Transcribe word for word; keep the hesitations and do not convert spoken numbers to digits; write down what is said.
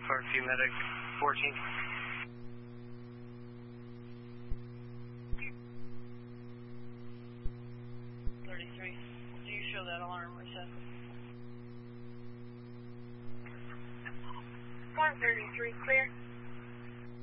Park View Medic fourteen. thirty-three. Do you show that alarm receptor? one thirty-three, clear.